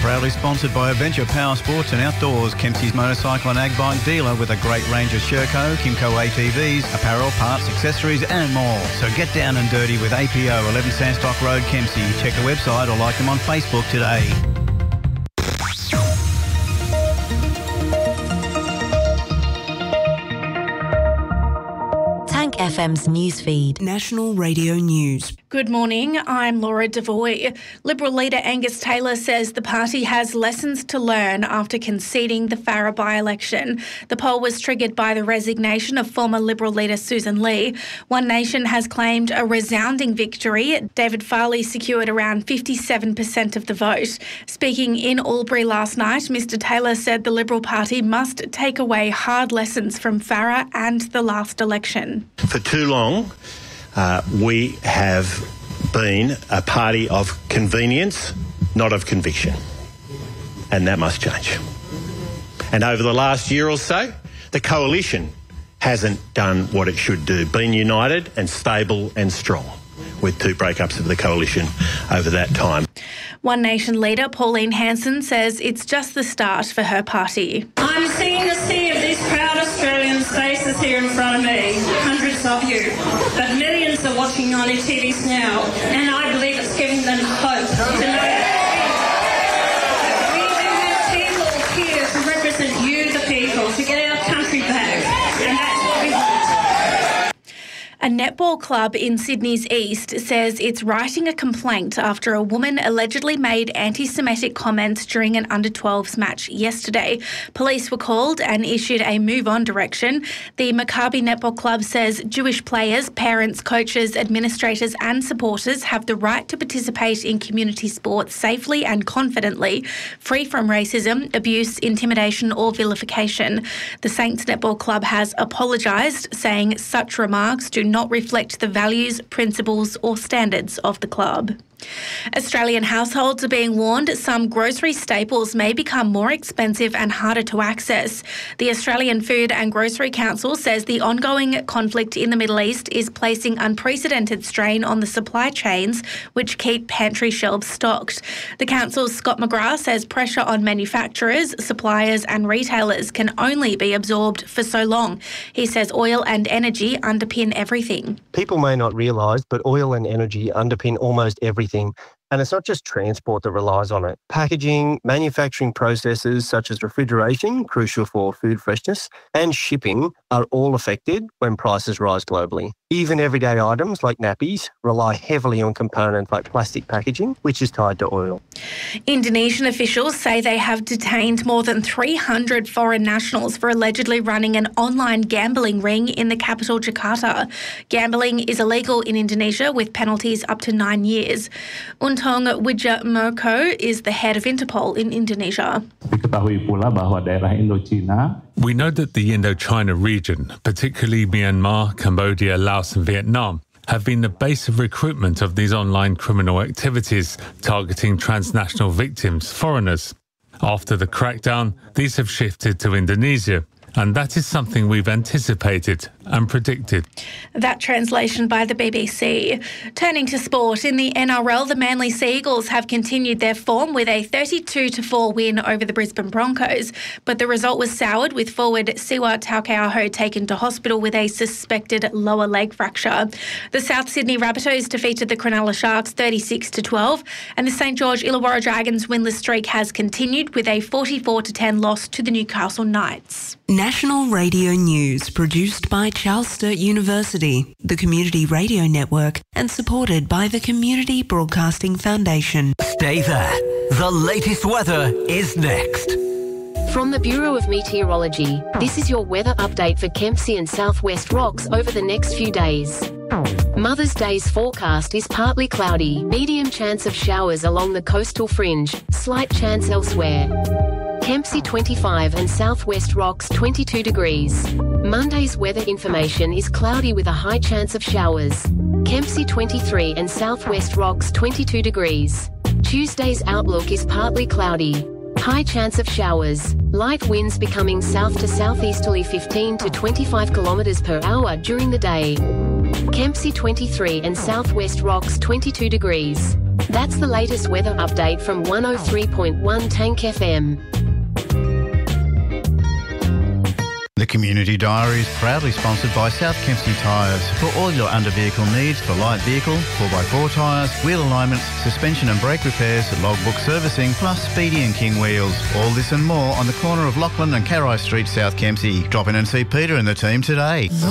proudly sponsored by Adventure Power Sports and Outdoors, Kempsey's motorcycle and ag bike dealer with a great range of Sherco, Kimco ATVs, apparel, parts, accessories and more. So get down and dirty with APO, 11 Sandstock Road, Kempsey. Check the website or like them on Facebook today. Tank FM's newsfeed. National Radio News. Good morning, I'm Laura Devoy. Liberal leader Angus Taylor says the party has lessons to learn after conceding the Farrer by-election. The poll was triggered by the resignation of former Liberal leader Susan Lee. One Nation has claimed a resounding victory. David Farley secured around 57% of the vote. Speaking in Albury last night, Mr Taylor said the Liberal Party must take away hard lessons from Farrer and the last election. For too long, we have been a party of convenience, not of conviction. And that must change. And over the last year or so, the coalition hasn't done what it should do, been united and stable and strong, with 2 breakups of the coalition over that time. One Nation leader Pauline Hanson says it's just the start for her party. I'm seeing a sea of these proud Australian faces here in front of me, hundreds of you, but millions are watching on your TVs now, and I believe it's giving them hope to know that we have people here to represent you, the people, to get our country back, and that's what we want. A netball club in Sydney's East says it's writing a complaint after a woman allegedly made anti-Semitic comments during an under-12s match yesterday. Police were called and issued a move-on direction. The Maccabi Netball Club says Jewish players, parents, coaches, administrators and supporters have the right to participate in community sports safely and confidently, free from racism, abuse, intimidation or vilification. The Saints Netball Club has apologised, saying such remarks do not reflect the values, principles or standards of the club. Australian households are being warned some grocery staples may become more expensive and harder to access. The Australian Food and Grocery Council says the ongoing conflict in the Middle East is placing unprecedented strain on the supply chains which keep pantry shelves stocked. The council's Scott McGrath says pressure on manufacturers, suppliers and retailers can only be absorbed for so long. He says oil and energy underpin everything. People may not realise, but oil and energy underpin almost everything. And it's not just transport that relies on it. Packaging, manufacturing processes such as refrigeration, crucial for food freshness, and shipping are all affected when prices rise globally. Even everyday items like nappies rely heavily on components like plastic packaging, which is tied to oil. Indonesian officials say they have detained more than 300 foreign nationals for allegedly running an online gambling ring in the capital, Jakarta. Gambling is illegal in Indonesia with penalties up to 9 years. Untung Wijatmoko is the head of Interpol in Indonesia. We know that the Indochina region, particularly Myanmar, Cambodia, Laos and Vietnam, have been the base of recruitment of these online criminal activities targeting transnational victims, foreigners. After the crackdown, these have shifted to Indonesia. And that is something we've anticipated and predicted. That translation by the BBC. Turning to sport, in the NRL, the Manly Sea Eagles have continued their form with a 32-4 win over the Brisbane Broncos, but the result was soured with forward Siwa Taukeiaho taken to hospital with a suspected lower leg fracture. The South Sydney Rabbitohs defeated the Cronulla Sharks 36-12, and the St George Illawarra Dragons winless streak has continued with a 44-10 loss to the Newcastle Knights. National Radio News, produced by Charles Sturt University, the Community Radio Network, and supported by the Community Broadcasting Foundation. Stay there. The latest weather is next. From the Bureau of Meteorology, this is your weather update for Kempsey and Southwest Rocks over the next few days. Mother's Day's forecast is partly cloudy, medium chance of showers along the coastal fringe, slight chance elsewhere. Kempsey 25 and Southwest Rocks 22 degrees. Monday's weather information is cloudy with a high chance of showers. Kempsey 23 and Southwest Rocks 22 degrees. Tuesday's outlook is partly cloudy. High chance of showers. Light winds becoming south to southeasterly 15 to 25 kilometres per hour during the day. Kempsey 23 and Southwest Rocks 22 degrees. That's the latest weather update from 103.1 Tank FM. The Community Diary is proudly sponsored by South Kempsey Tyres. For all your under-vehicle needs for light vehicle, 4x4 tyres, wheel alignments, suspension and brake repairs, logbook servicing, plus Speedy and King wheels. All this and more on the corner of Lachlan and Carai Street, South Kempsey. Drop in and see Peter and the team today.